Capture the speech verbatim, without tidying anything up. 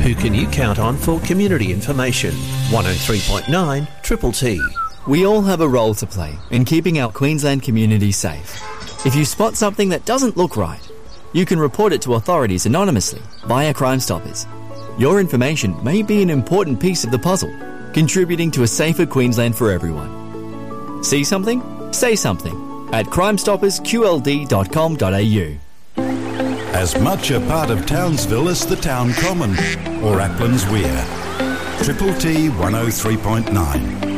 Who can you count on for community information? one oh three point nine Triple T. We all have a role to play in keeping our Queensland community safe. If you spot something that doesn't look right, you can report it to authorities anonymously via Crime Stoppers. Your information may be an important piece of the puzzle, contributing to a safer Queensland for everyone. See something? Say something at crime stoppers q l d dot com dot a u. As much a part of Townsville as the Town Common or Applan's Weir. Triple T one oh three point nine.